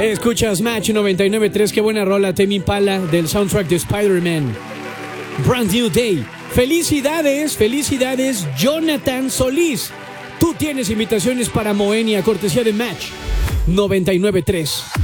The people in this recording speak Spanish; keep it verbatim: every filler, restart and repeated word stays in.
Escuchas Match noventa y nueve punto tres. Qué buena rola, Tame Impala, del soundtrack de Spider-Man. Brand New Day. Felicidades, felicidades, Jonathan Solís. Tú tienes invitaciones para Moenia, cortesía de Match noventa y nueve punto tres.